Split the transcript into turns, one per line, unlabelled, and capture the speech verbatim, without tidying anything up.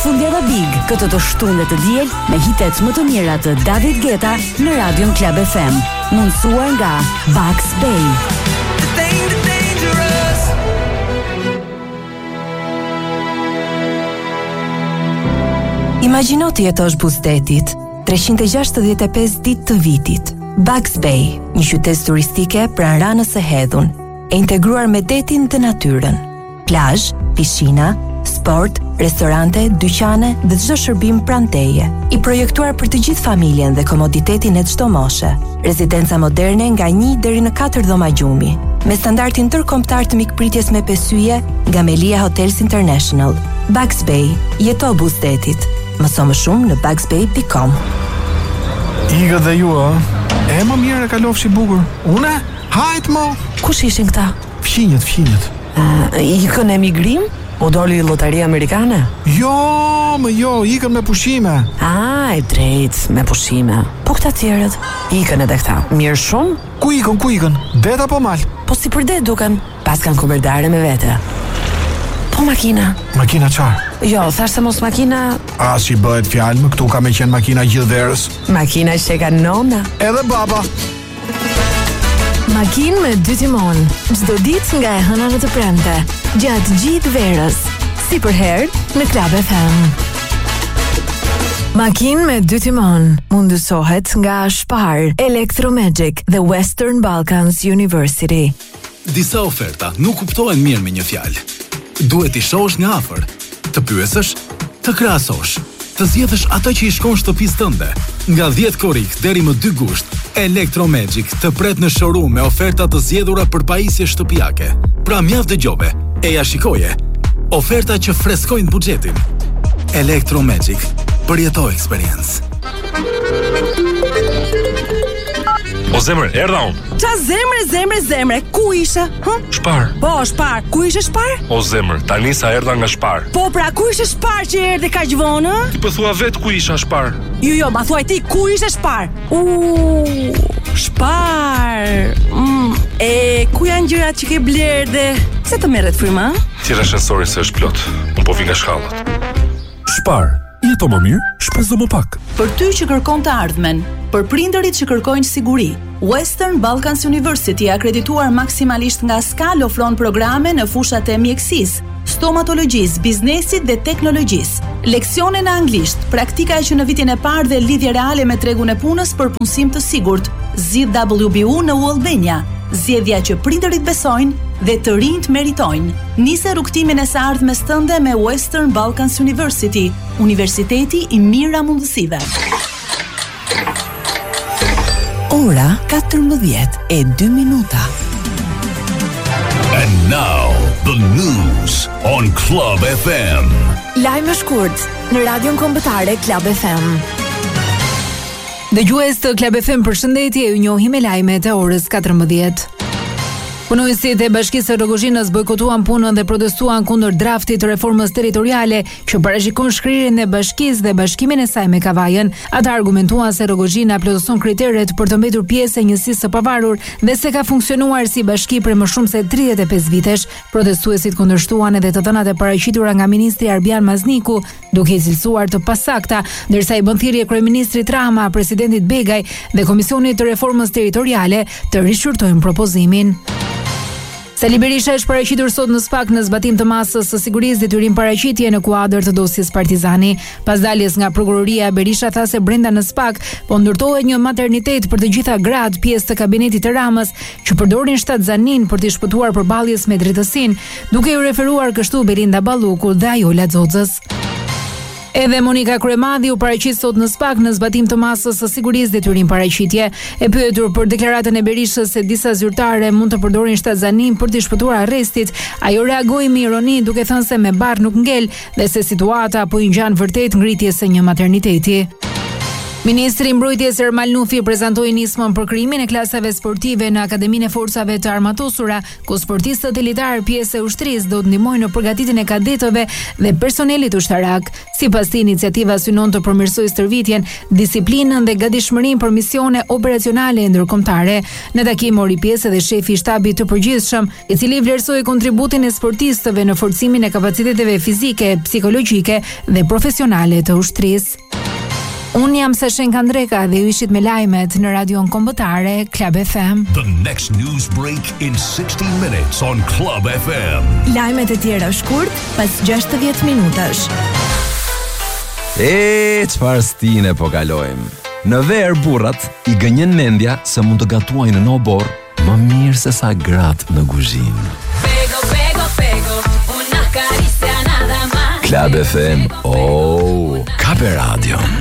Fundjava Big, këtë të shtunë të diel me hitet më të mira të David Guetta në Radion Club F M, mundësuar nga Bugs Bay.
Imagjino të jetosh buzdetit, treqind e gjashtëdhjetë e pesë ditë të vitit. Bugs Bay, një qytet turistike pranë Ranës së Hedhun, e integruar me detin dhe natyrën. Plazh, piscina, sport, restorante, dyqane dhe çdo shërbim pranë teje. I projektuar për të gjithë familjen dhe komoditetin e çdo moshe. Rezidenca moderne nga një deri në katër dhoma gjumi, me standardin ndërkombëtar të mikpritjes me pesyje nga Melia Hotels International. Bugs Bay, jeto buzdetit. Mëso më shumë në bugs bay dot com.
Iga dhe ju, a? E më mirë e kalofshi bukur. Une? Hajt mo!
Kush ishin këta?
Fqinjët, fqinjët.
Uh, ikën emigrim? O doli lotaria amerikane?
Jo, më jo, ikën me pushime.
A, e drejt, me pushime. Po këta tjerët? Ikën edhe këta. Mirë shumë?
Ku ikën, ku ikën? Det apo mal?
Po si për det duken? Pas kanë kuberdare me vete. Po makina?
Makina qarë?
Jo, thash se mos makina...
A, si bëhet fjalë, më këtu ka me qenë makina gjithë verës.
Makina që ka nona.
Edhe baba.
Makinë me dy timon, çdo ditë nga e hëna në të premte, gjatë gjithë verës, si për herë në Club F M. Makinë me dy timon mundësohet nga Spar, Electromagic dhe Western Balkans University.
Disa oferta nuk kuptohen mirë me një fjalë. Duhet i shohësh nga afër, të pyesësh, të krahasosh, të zgjedhësh atë që i shkon shtëpisë tënde. Nga dhjetë korrik deri më dy gusht, Electromagic të pret në showroom me oferta të zgjedhura për pajisje shtëpiake. Pra mjaft dëgjove, e ja shikoje. Oferta që freskojnë buxhetin. Electromagic, përjeto eksperiencë.
O zemre, erdha unë.
Qa zemre, zemre, zemre, ku ishe? Hë?
Shpar.
Po, Shpar, ku ishe Shpar?
O zemre, tani sa erdha nga Shpar.
Po, pra, ku ishe Shpar që erdhe kaq vonë?
Ti po thua vetë ku isha Shpar.
Jo, jo, ma thuaj ti, ku ishe Shpar? Uuu, Shpar. Mm, e, ku janë gjërat që ke blerë dhe... Se të merret fryma?
Tira shënsori se është plot. Unë po vi nga shkallët.
Shpar. Jeto më mirë, shpezo më pak.
Për ty që kërkon të ardhmen, për prindërit që kërkojnë siguri, Western Balkans University, akredituar maksimalisht nga Skal, ofron programe në fushat e mjekësisë, stomatologjisë, biznesit dhe teknologjisë. Leksione në anglisht, praktika që në vitin e parë dhe lidhje reale me tregun e punës për punësim të sigurt. Zgjidh W B U në Albania. Zgjedhja që prindërit besojnë dhe të rinjt meritojnë. Nise rrugtimin e së ardhmes tënde me Western Balkans University, universiteti i mira mundësive.
Ora katërmbëdhjetë e dy minuta.
And now the news on Club F M.
Lajme shkurt në Radion Kombëtare Club F M. Dëgjues të Club F M, përshëndetje, ju njohim me lajmet e orës katërmbëdhjetë. Punojësit e Bashkisë së Rrogozhinës bojkotuan punën dhe protestuan kundër draftit të reformës territoriale që parashikon shkrirjen e bashkisë dhe bashkimin e saj me Kavajën. Ata argumentuan se Rrogozhina plotëson kriteret për të mbetur pjesë e njësisë së pavarur dhe se ka funksionuar si bashki për më shumë se tridhjetë e pesë vitesh. Protestuesit kundërshtuan edhe të dhënat e paraqitura nga ministri Arbian Mazniku, duke i cilësuar të pasakta, ndërsa i bën thirrje kryeministrit Rama, presidentit Begaj dhe Komisionit të Reformës Territoriale të rishqyrtojnë propozimin. Sali Berisha është paraqitur sot në Spak në zbatim të masës së sigurisë detyrim paraqitje në kuadër të dosjes Partizani. Pas daljes nga prokuroria, Berisha tha se brenda në Spak po ndërtohet një maternitet për të gjitha gratë pjesë të kabinetit të Ramës që përdorin shtatzanin për të shpëtuar përballjes me drejtësinë, duke u referuar kështu Belinda Balluku dhe Ajola Xoxës. Edhe Monika Kryemadhi u paraqit sot në Spak në zbatim të masës së sigurisë detyrim paraqitje. E pyetur për deklaratën e Berishës se disa zyrtare mund të përdorin shtatzanin për të shpëtuar arrestit, ajo reagoi me ironi duke thënë se me barr nuk ngel dhe se situata po i ngjan vërtet ngritjes së një materniteti. Ministri i Mbrojtjes Ermal Nufi prezantoi nismën për krijimin e klasave sportive në Akademinë e Forcave të Armatosura, ku sportistët e litar pjesë e ushtrisë do të ndihmojnë në përgatitjen e kadetëve dhe personelit ushtarak. Sipas tij, iniciativa synon të përmirësojë stërvitjen, disiplinën dhe gatishmërinë për misione operacionale ndërkombëtare. Në takim mori pjesë edhe shefi i shtabit të përgjithshëm, i cili vlerësoi kontributin e sportistëve në forcimin e kapaciteteve fizike, psikologjike dhe profesionale të ushtrisë. Unë jam Sashenka Andreka dhe ju ishit me lajmet në radion kombëtare Club F M.
The next news break in sixty minutes on Club F M.
Lajmet e tjera shkurt pas gjashtëdhjetë minutash.
E, çfarë stine po kalojmë. Në ver burrat i gënjen mendja se mund të gatuajnë në obor më mirë se sa gratë në kuzhinë.
Pego, pego, pego, una caricia nada más.
Club F M. Oh, Kape Radio.